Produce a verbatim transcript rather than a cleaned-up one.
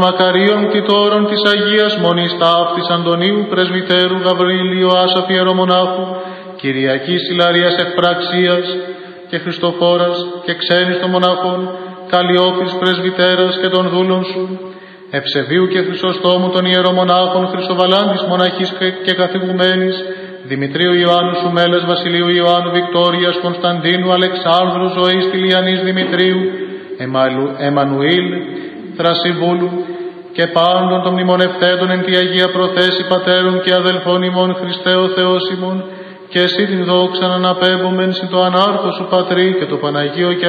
Μακαρίων κτητόρων της Αγίας Μονής Ταύτης Αντωνίου Πρεσβυτέρου Γαβρίλιο Άσαφ Ιερομονάχου, Κυριακής Ιλαρίας Ευπραξίας και Χριστοφόρας και ξένης των μοναχών, Καλλιόπης Πρεσβυτέρας και των δούλων σου, Ευσεβίου και Χρυσοστόμου των Ιερομονάχων, Χρυσοβαλάντης Μοναχής και καθηγουμένης, Δημητρίου Ιωάννου Σουμέλας, Βασιλείου Ιωάννου Βικτόριας, Κωνσταντίνου, Αλεξάνδρου, Ζωής Τηλιανής Δημητρίου, Εμμανουήλ, Θρασιβούλου και πάντων των μνημονευθέντων εν τη Αγία Προθέση πατέρων και αδελφών ημών, Χριστέ ο Θεός ημών, και εσύ την δόξα να αναπέμπομεν συν το ανάρχο σου Πατρί και το Παναγίο και